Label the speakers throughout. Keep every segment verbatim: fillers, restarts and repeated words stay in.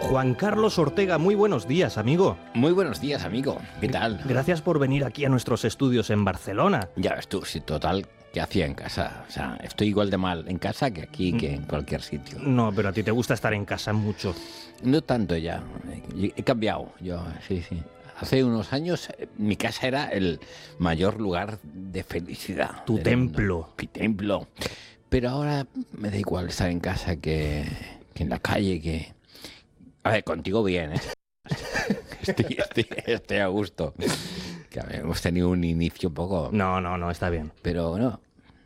Speaker 1: Juan Carlos Ortega, muy buenos días, amigo.
Speaker 2: Muy buenos días, amigo. ¿Qué tal?
Speaker 1: Gracias por venir aquí a nuestros estudios en Barcelona.
Speaker 2: Ya ves tú, sí, total, ¿qué hacía en casa? O sea, estoy igual de mal en casa que aquí, que en cualquier sitio.
Speaker 1: No, pero a ti te gusta estar en casa mucho.
Speaker 2: No tanto ya. He cambiado, yo, sí, sí. Hace unos años mi casa era el mayor lugar de felicidad.
Speaker 1: Tu templo.
Speaker 2: Mundo. Mi templo. Pero ahora me da igual estar en casa que, que en la calle, que... A ver, contigo bien, ¿eh? Estoy, estoy, estoy a gusto. Que, a ver, hemos tenido un inicio un poco...
Speaker 1: No, no, no, está bien.
Speaker 2: Pero no.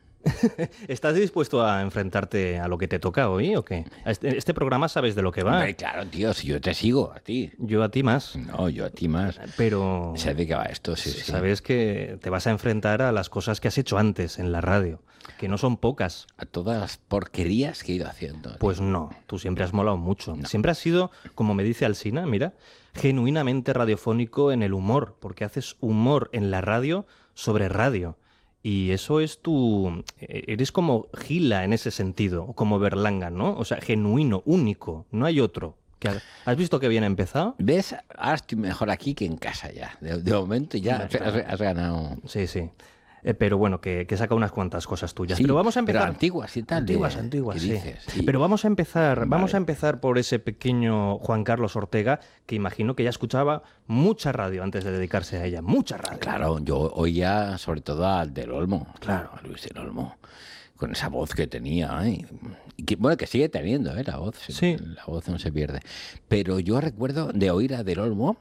Speaker 1: ¿Estás dispuesto a enfrentarte a lo que te toca hoy o qué? Este, este programa sabes de lo que va.
Speaker 2: Hombre, claro, tío, si yo te sigo, a ti.
Speaker 1: Yo a ti más.
Speaker 2: No, yo a ti más.
Speaker 1: Pero...
Speaker 2: ¿Sabes de qué va esto? Sí, sí.
Speaker 1: Sabes que te vas a enfrentar a las cosas que has hecho antes en la radio, que no son pocas.
Speaker 2: A todas las porquerías que he ido haciendo. Tío.
Speaker 1: Pues no, tú siempre has molado mucho.
Speaker 2: No.
Speaker 1: Siempre has sido, como me dice Alsina, mira, genuinamente radiofónico en el humor, porque haces humor en la radio sobre radio. Y eso es tu... Eres como Gila en ese sentido, o como Berlanga, ¿no? O sea, genuino, único, no hay otro. ¿Has visto que bien ha empezado?
Speaker 2: ¿Ves? Ahora estoy mejor aquí que en casa ya. De, de momento ya has, has ganado.
Speaker 1: Sí, sí. Eh, pero bueno, que, que saca unas cuantas cosas tuyas.
Speaker 2: Sí,
Speaker 1: pero vamos a empezar.
Speaker 2: Pero antiguas y tal.
Speaker 1: Antiguas,
Speaker 2: de,
Speaker 1: antiguas, sí.
Speaker 2: Dices? Sí.
Speaker 1: Pero vamos a empezar,
Speaker 2: Vale.
Speaker 1: vamos a empezar por ese pequeño Juan Carlos Ortega, que imagino que ya escuchaba mucha radio antes de dedicarse a ella. Mucha radio.
Speaker 2: Claro, yo oía sobre todo al del Olmo.
Speaker 1: Claro.
Speaker 2: A Luis del Olmo. Con esa voz que tenía. ¿eh? Y que, bueno, que sigue teniendo, ¿eh? La voz.
Speaker 1: Sí.
Speaker 2: La voz no se pierde. Pero yo recuerdo de oír a del Olmo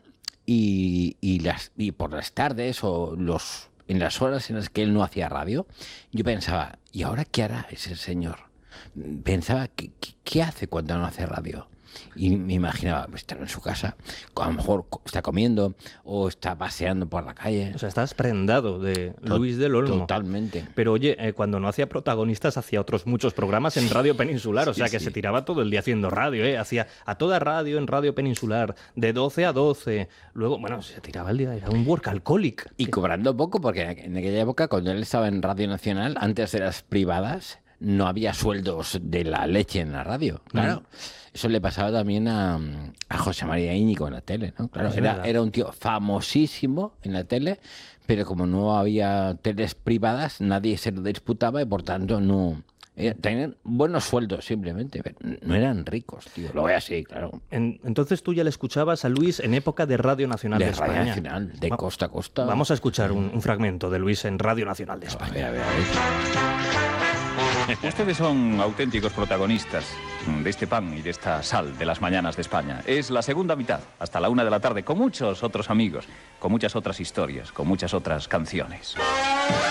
Speaker 2: y, y, las, y por las tardes o los... en las horas en las que él no hacía radio, yo pensaba, ¿y ahora qué hará ese señor? Pensaba, ¿qué, qué, qué hace cuando no hace radio? Y me imaginaba, estar en su casa, a lo mejor está comiendo o está paseando por la calle.
Speaker 1: O sea, estás prendado de
Speaker 2: Tot-
Speaker 1: Luis del Olmo.
Speaker 2: Totalmente.
Speaker 1: Pero oye, eh, cuando no hacía protagonistas, hacía otros muchos programas en Radio Peninsular. O sea,
Speaker 2: Sí,
Speaker 1: que
Speaker 2: sí.
Speaker 1: se tiraba todo el día haciendo radio, ¿eh? Hacía a toda radio en Radio Peninsular, de doce a doce. Luego, bueno, se tiraba el día, era un workaholic.
Speaker 2: Y cobrando poco, porque en aquella época, cuando él estaba en Radio Nacional, antes de las privadas, no había sueldos de la leche en la radio. Claro. Mm. Eso le pasaba también a, a José María Íñigo en la tele, ¿no? Claro, era, era un tío famosísimo en la tele, pero como no había teles privadas, nadie se lo disputaba y por tanto no... Era, tenían buenos sueldos simplemente, pero no eran ricos, tío. Lo voy así, claro.
Speaker 1: En, entonces tú ya le escuchabas a Luis en época de Radio Nacional de,
Speaker 2: De
Speaker 1: España.
Speaker 2: Radio Nacional, de
Speaker 1: Va-
Speaker 2: costa a costa.
Speaker 1: Vamos a escuchar un, un fragmento de Luis en Radio Nacional de
Speaker 2: A
Speaker 1: España.
Speaker 2: ver, a ver, a ver.
Speaker 3: Ustedes son auténticos protagonistas de este pan y de esta sal de las mañanas de España. Es la segunda mitad, hasta la una de la tarde, con muchos otros amigos, con muchas otras historias, con muchas otras canciones.